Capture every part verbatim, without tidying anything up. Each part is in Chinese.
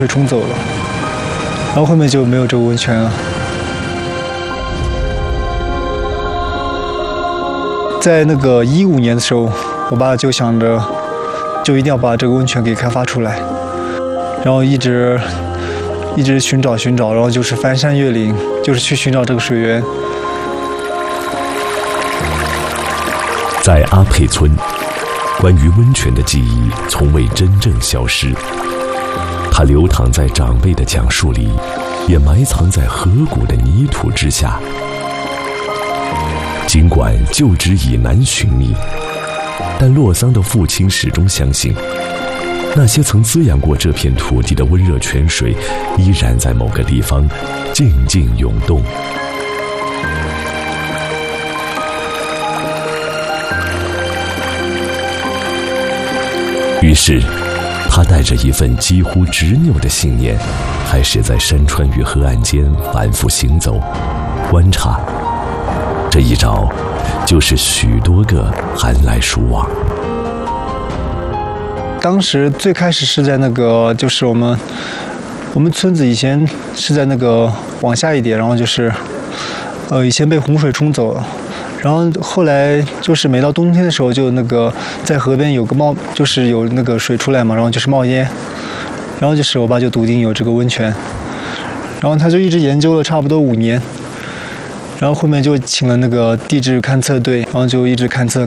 被冲走了，然后后面就没有这个温泉了。在那个一五年的时候，我爸就想着，就一定要把这个温泉给开发出来，然后一直一直寻找寻找，然后就是翻山越岭，就是去寻找这个水源。 在阿沛村，关于温泉的记忆从未真正消失，它流淌在长辈的讲述里，也埋藏在河谷的泥土之下。尽管旧址已难寻觅，但洛桑的父亲始终相信，那些曾滋养过这片土地的温热泉水，依然在某个地方静静涌动。于是，他带着一份几乎执拗的信念，开始在山川与河岸间反复行走，观察。这一找，就是许多个寒来暑往。 当时最开始是在那个，就是我们我们村子以前是在那个往下一点，然后就是呃以前被洪水冲走了。然后后来就是每到冬天的时候，就那个在河边有个冒，就是有那个水出来嘛，然后就是冒烟，然后就是我爸就笃定有这个温泉，然后他就一直研究了差不多五年，然后后面就请了那个地质勘测队，然后就一直勘测。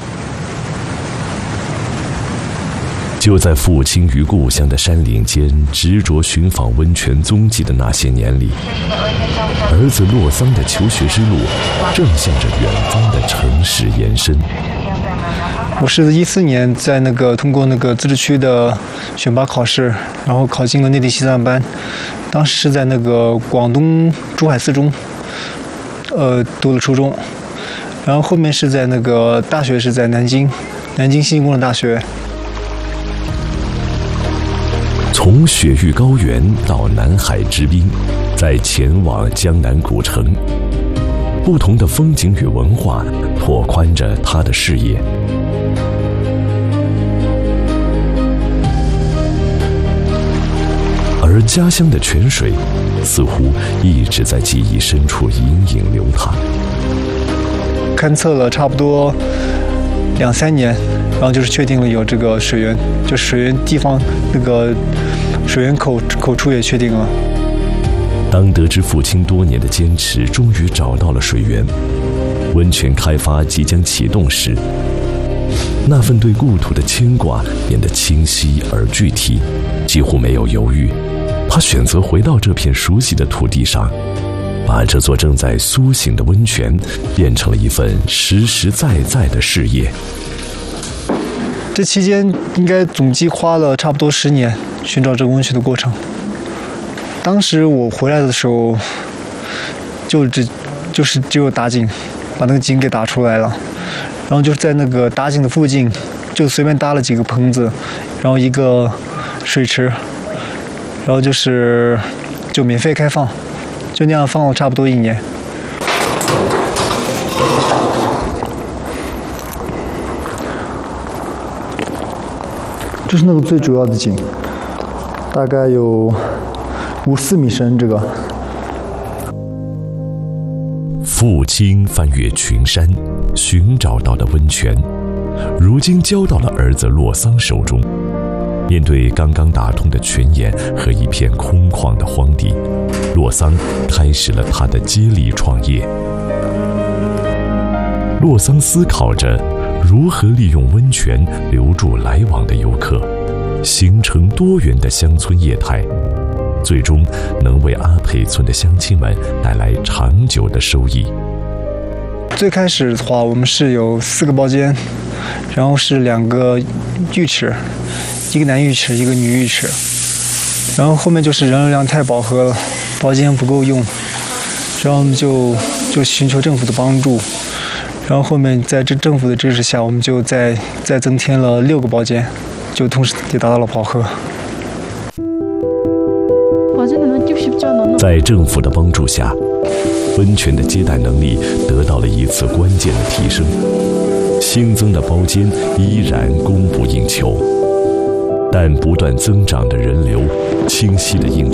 就在父亲于故乡的山岭间执着寻访温泉踪迹的那些年里，儿子洛桑的求学之路正向着远方的城市延伸。 我是一四年在那个通过那个自治区的选拔考试，然后考进了内地西藏班，当时是在那个广东珠海四中，呃，读了初中，然后后面是在那个大学是在南京，南京信息工程大学。 从雪域高原到南海之滨，再前往江南古城，不同的风景与文化拓宽着他的视野。而家乡的泉水似乎一直在记忆深处隐隐流淌。 勘测了差不多两三年，然后就是确定了有这个水源，就水源地方那个水源口口处也确定了。 当得知父亲多年的坚持终于找到了水源，温泉开发即将启动时，那份对故土的牵挂变得清晰而具体，几乎没有犹豫。他选择回到这片熟悉的土地上，把这座正在苏醒的温泉变成了一份实实在在的事业。 这期间应该总计花了差不多十年寻找这个温泉的过程。当时我回来的时候，就只就是只有打井，把那个井给打出来了，然后就在那个打井的附近，就随便搭了几个棚子，然后一个水池，然后就是就免费开放，就那样放了差不多一年。这是那个最主要的井，大概有五四米深。这个父亲翻越群山寻找到的温泉，如今交到了儿子洛桑手中。面对刚刚打通的泉眼和一片空旷的荒地，洛桑开始了他的接力创业。洛桑思考着如何利用温泉留住来往的游客，形成多元的乡村业态，最终能为阿沛村的乡亲们带来长久的收益。 最开始的话，我们是有四个包间，然后是两个浴池，一个男浴池，一个女浴池。然后后面就是人流量太饱和了，包间不够用，然后我们就就寻求政府的帮助。然后后面在这政府的支持下，我们就再再增添了六个包间，就同时也达到了饱和。 在政府的帮助下，温泉的接待能力得到了一次关键的提升，新增的包间依然供不应求。 但不断增长的人流，清晰地映